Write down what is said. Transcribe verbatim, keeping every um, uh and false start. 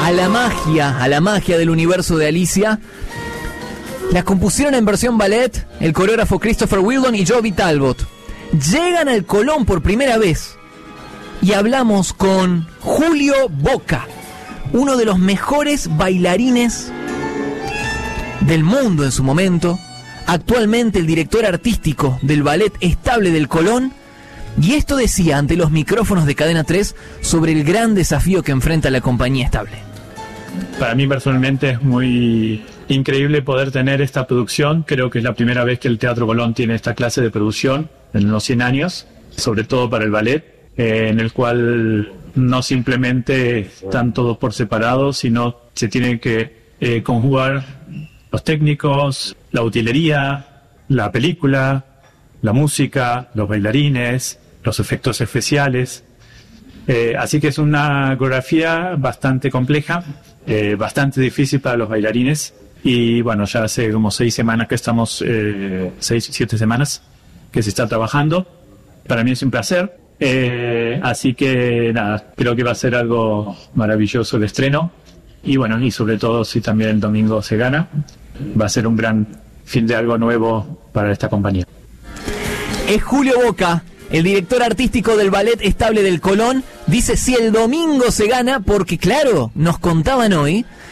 a la magia, a la magia del universo de Alicia. Las compusieron en versión ballet el coreógrafo Christopher Wheeldon y Joby Talbot. Llegan al Colón por primera vez y hablamos con Julio Boca, uno de los mejores bailarines del mundo en su momento, actualmente el director artístico del Ballet Estable del Colón, y esto decía ante los micrófonos de Cadena tres sobre el gran desafío que enfrenta la compañía Estable. Para mí personalmente es muy increíble poder tener esta producción. Creo que es la primera vez que el Teatro Colón tiene esta clase de producción en los cien años, sobre todo para el ballet, eh, en el cual no simplemente están todos por separado, sino se tiene que eh, conjugar los técnicos, la utilería, la película, la música, los bailarines, los efectos especiales. Eh, así que es una coreografía bastante compleja, eh, bastante difícil para los bailarines. Y bueno, ya hace como seis semanas que estamos, eh, seis, siete semanas que se está trabajando. Para mí es un placer. Eh, así que nada, creo que va a ser algo maravilloso el estreno. Y bueno, y sobre todo si también el domingo se gana, va a ser un gran fin de algo nuevo para esta compañía. Es Julio Boca, el director artístico del Ballet Estable del Colón. Dice si el domingo se gana, porque claro, nos contaban hoy